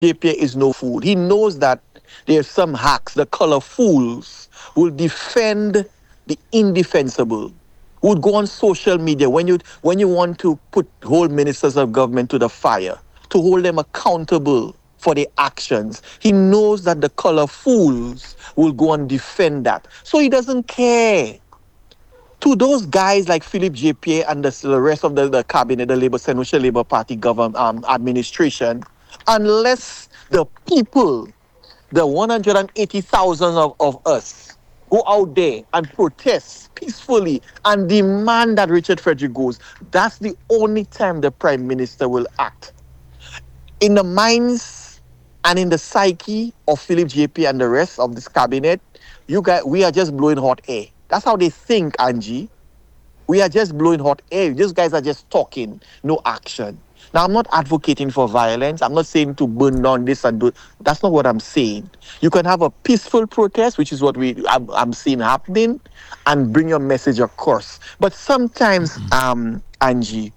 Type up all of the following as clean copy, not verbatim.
JPA is no fool. He knows that there's some hacks, the color fools, will defend the indefensible. Would go on social media when you want to put hold ministers of government to the fire, to hold them accountable for their actions. He knows that the color fools will go and defend that. So he doesn't care. To those guys like Philip JPA and the rest of the cabinet, the Labour St. Lucia Labour Party government administration, unless the people, the 180,000 of us, go out there and protest peacefully and demand that Richard Frederick goes, that's the only time the Prime Minister will act. In the minds and in the psyche of Philip JP and the rest of this cabinet, you guys, we are just blowing hot air. That's how they think, Angie. We are just blowing hot air. These guys are just talking, no action. Now, I'm not advocating for violence. I'm not saying to burn down this and do. That's not what I'm saying. You can have a peaceful protest, which is what I'm seeing happening, and bring your message across. But sometimes, Angie,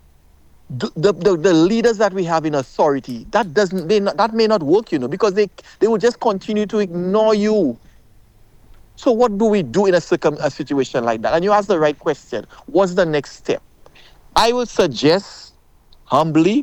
the leaders that we have in authority, that may not work, because they will just continue to ignore you. So what do we do in a situation like that? And you ask the right question. What's the next step? I would suggest, humbly,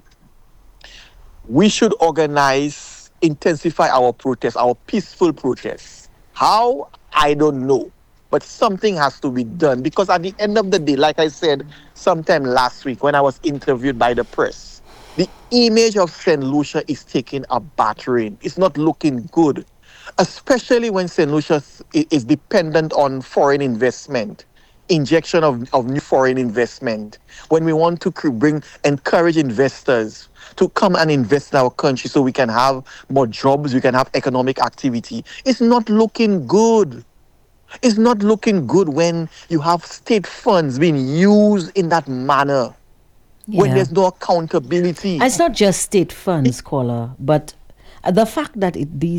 we should intensify our protests, our peaceful protests. How? I don't know. But something has to be done, because at the end of the day, like I said sometime last week when I was interviewed by the press, the image of St. Lucia is taking a battering. It's not looking good, especially when St. Lucia is dependent on foreign investment, injection of new foreign investment. When we want to encourage investors to come and invest in our country so we can have more jobs, we can have economic activity, it's not looking good. It's not looking good when you have state funds being used in that manner, when there's no accountability. It's not just state funds, caller, but the fact that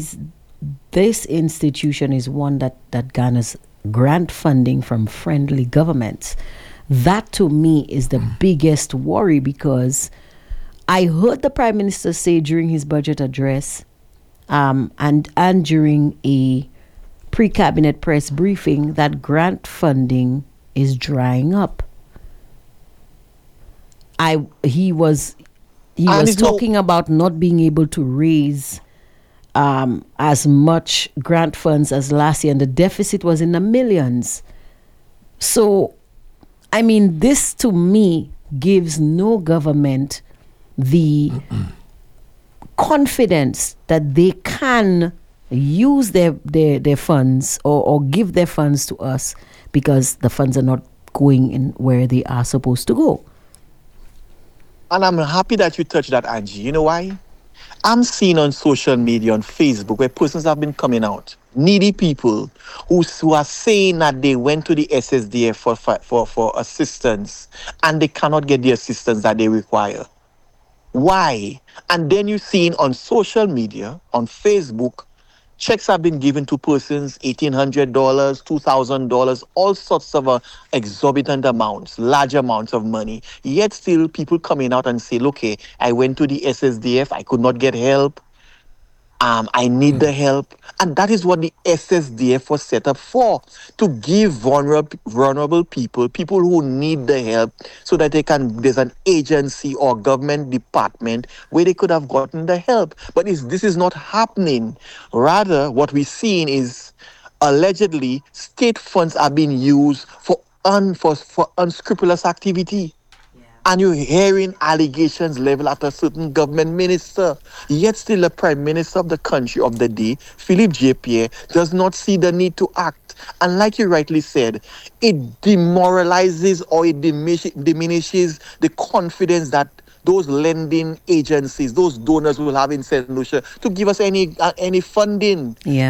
this institution is one that garners grant funding from friendly governments, that to me is the biggest worry, because I heard the Prime Minister say during his budget address and during a pre-cabinet press briefing that grant funding is drying up. He was talking about not being able to raise as much grant funds as last year, and the deficit was in the millions. So, I mean, this to me gives no government the confidence that they can use their funds or give their funds to us, because the funds are not going in where they are supposed to go. And I'm happy that you touched that, Angie. You know why? I'm seeing on social media, on Facebook, where persons have been coming out, needy people who are saying that they went to the SSDF for assistance and they cannot get the assistance that they require. Why? And then you're seeing on social media, on Facebook, checks have been given to persons, $1,800, $2,000, all sorts of exorbitant amounts, large amounts of money. Yet still people coming out and say, okay, I went to the SSDF, I could not get help. I need the help. And that is what the SSDF was set up for, to give vulnerable people who need the help, so that there's an agency or government department where they could have gotten the help. But this is not happening. Rather, what we're seeing is allegedly state funds are being used for unscrupulous activity. And you're hearing allegations leveled at a certain government minister. Yet still the Prime Minister of the country of the day, Philip JPA, does not see the need to act. And like you rightly said, it demoralizes or it diminishes the confidence that those lending agencies, those donors will have in St. Lucia to give us any funding. Yeah.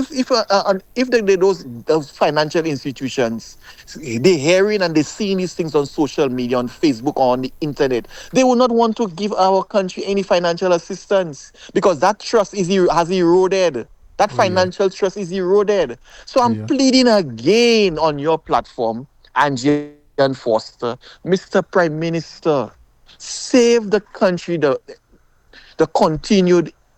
If those financial institutions, they're hearing and they're seeing these things on social media, on Facebook or on the internet, they will not want to give our country any financial assistance, because that trust has eroded. That financial trust is eroded. So I'm pleading again on your platform, Angie and Foster, Mr. Prime Minister, save the country the continued